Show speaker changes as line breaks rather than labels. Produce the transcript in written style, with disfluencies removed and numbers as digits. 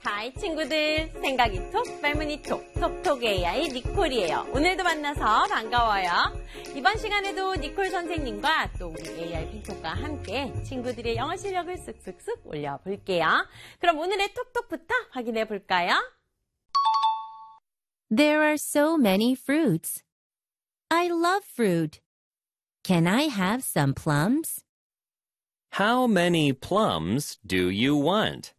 하이 친구들, 생각이 톡, 발문이 톡, 톡톡 AI 니콜이에요. 오늘도 만나서 반가워요. 이번 시간에도 니콜 선생님과 또 우리 AI 핑톡과 함께 친구들의 영어 실력을 쓱쓱쓱 올려볼게요. 그럼 오늘의 톡톡부터 확인해 볼까요?
There are so many fruits. I love fruit. Can I have some plums?
How many plums do you want?